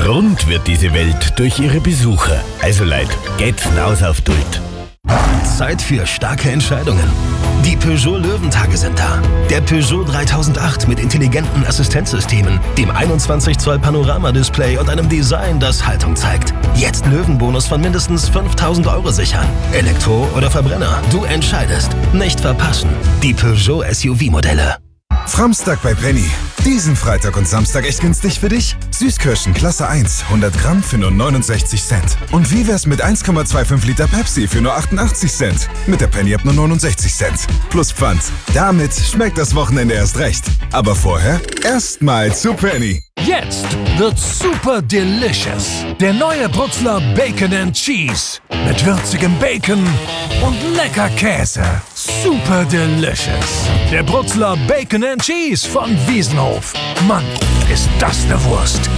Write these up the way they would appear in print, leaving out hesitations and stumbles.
Rund wird diese Welt durch ihre Besucher. Also Leute, geht's raus auf Duld. Zeit für starke Entscheidungen. Die Peugeot Löwentage sind da. Der Peugeot 3008 mit intelligenten Assistenzsystemen, dem 21 Zoll Panoramadisplay und einem Design, das Haltung zeigt. Jetzt Löwenbonus von mindestens 5.000 € sichern. Elektro oder Verbrenner, du entscheidest. Nicht verpassen. Die Peugeot SUV-Modelle. Framstag bei Penny. Diesen Freitag und Samstag echt günstig für dich? Süßkirschen Klasse 1, 100 Gramm für nur 69 Cent. Und wie wär's mit 1,25 Liter Pepsi für nur 88 Cent? Mit der Penny ab nur 69 Cent. Plus Pfand. Damit schmeckt das Wochenende erst recht. Aber vorher erstmal zu Penny. Jetzt wird's super delicious. Der neue Brutzler Bacon and Cheese. Mit würzigem Bacon und lecker Käse. Super delicious. Der Brutzler Bacon and Cheese von Wiesenhof. Mann, ist das eine Wurst.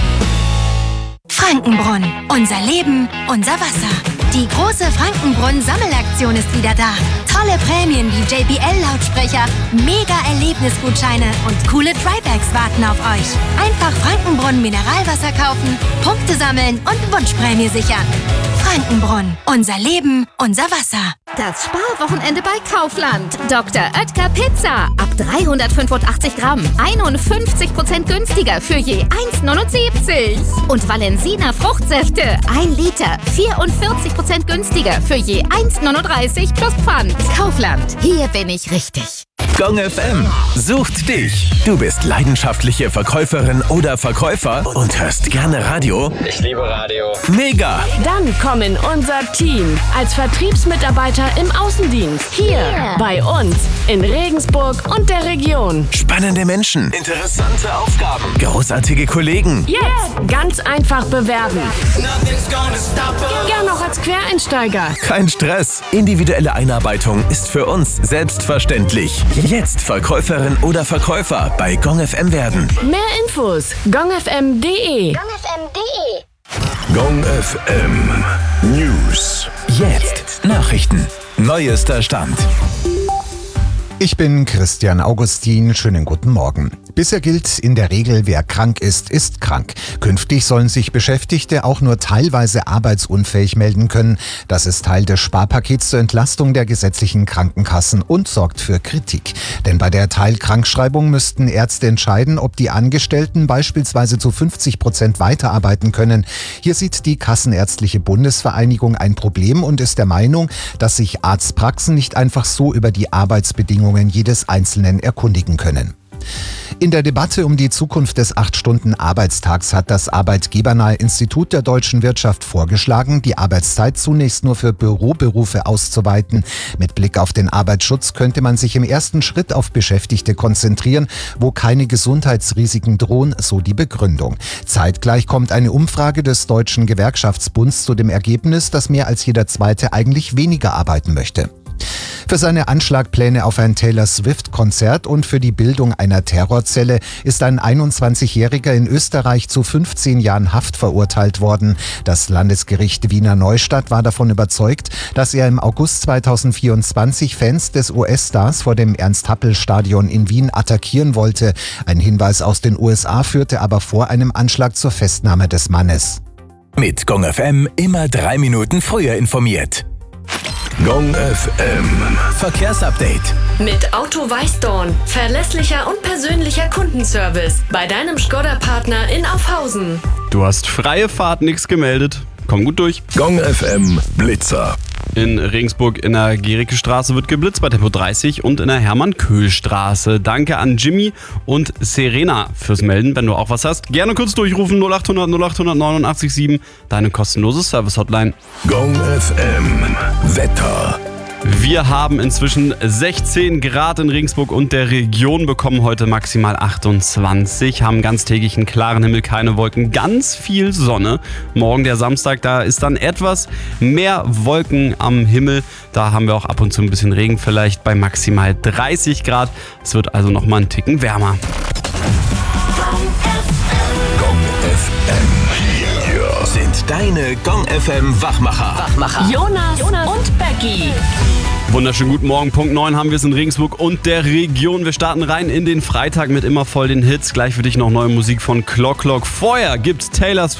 Frankenbrunn. Unser Leben, unser Wasser. Die große Frankenbrunn-Sammelaktion ist wieder da. Tolle Prämien wie JBL-Lautsprecher, Mega-Erlebnisgutscheine und coole Trybags warten auf euch. Einfach Frankenbrunn Mineralwasser kaufen, Punkte sammeln und Wunschprämie sichern. Frankenbrunn. Unser Leben, unser Wasser. Das Sparwochenende bei Kaufland. Dr. Oetker Pizza. Ab 385 Gramm. 51% günstiger für je 1,79. Und Valensina Fruchtsäfte. 1 Liter. 44% günstiger für je 1,39 plus Pfand. Kaufland. Hier bin ich richtig. Gong FM sucht dich. Du bist leidenschaftliche Verkäuferin oder Verkäufer und hörst gerne Radio? Ich liebe Radio. Mega! Dann komm in unser Team als Vertriebsmitarbeiter im Außendienst. Hier bei uns in Regensburg und der Region. Spannende Menschen, interessante Aufgaben, großartige Kollegen. Jetzt ganz einfach bewerben. Gern noch als Quereinsteiger. Kein Stress. Individuelle Einarbeitung ist für uns selbstverständlich. Jetzt Verkäuferin oder Verkäufer bei Gong FM werden. Mehr Infos gongfm.de. Gong FM News. Jetzt Nachrichten. Neuester Stand. Ich bin Christian Augustin. Schönen guten Morgen. Bisher gilt in der Regel, wer krank ist, ist krank. Künftig sollen sich Beschäftigte auch nur teilweise arbeitsunfähig melden können. Das ist Teil des Sparpakets zur Entlastung der gesetzlichen Krankenkassen und sorgt für Kritik. Denn bei der Teilkrankschreibung müssten Ärzte entscheiden, ob die Angestellten beispielsweise zu 50% weiterarbeiten können. Hier sieht die Kassenärztliche Bundesvereinigung ein Problem und ist der Meinung, dass sich Arztpraxen nicht einfach so über die Arbeitsbedingungen jedes Einzelnen erkundigen können. In der Debatte um die Zukunft des 8-Stunden-Arbeitstags hat das Arbeitgebernahe Institut der deutschen Wirtschaft vorgeschlagen, die Arbeitszeit zunächst nur für Büroberufe auszuweiten. Mit Blick auf den Arbeitsschutz könnte man sich im ersten Schritt auf Beschäftigte konzentrieren, wo keine Gesundheitsrisiken drohen, so die Begründung. Zeitgleich kommt eine Umfrage des Deutschen Gewerkschaftsbunds zu dem Ergebnis, dass mehr als jeder Zweite eigentlich weniger arbeiten möchte. Für seine Anschlagpläne auf ein Taylor Swift-Konzert und für die Bildung einer Terrorzelle ist ein 21-Jähriger in Österreich zu 15 Jahren Haft verurteilt worden. Das Landesgericht Wiener Neustadt war davon überzeugt, dass er im August 2024 Fans des US-Stars vor dem Ernst-Happel-Stadion in Wien attackieren wollte. Ein Hinweis aus den USA führte aber vor einem Anschlag zur Festnahme des Mannes. Mit Gong FM immer 3 Minuten früher informiert. Gong FM Verkehrsupdate. Mit Auto Weißdorn. Verlässlicher und persönlicher Kundenservice. Bei deinem Škoda-Partner in Aufhausen. Du hast freie Fahrt, nichts gemeldet. Komm gut durch. Gong FM Blitzer. In Regensburg in der Gericke-Straße wird geblitzt bei Tempo 30 und in der Hermann-Köhl-Straße. Danke an Jimmy und Serena fürs Melden. Wenn du auch was hast, gerne kurz durchrufen 0800 0800 897, deine kostenlose Service-Hotline. Gong FM Wetter. Wir haben inzwischen 16 Grad in Regensburg und der Region, bekommen heute maximal 28, haben ganztägig einen klaren Himmel, keine Wolken, ganz viel Sonne. Morgen der Samstag, da ist dann etwas mehr Wolken am Himmel. Da haben wir auch ab und zu ein bisschen Regen, vielleicht bei maximal 30 Grad. Es wird also nochmal einen Ticken wärmer. Gong FM. Hier sind deine Gong FM Wachmacher. Jonas und Becky. Wunderschönen guten Morgen, Punkt 9 haben wir es in Regensburg und der Region. Wir starten rein in den Freitag mit immer voll den Hits. Gleich für dich noch neue Musik von Clock Clock. Vorher gibt's Taylor Swift.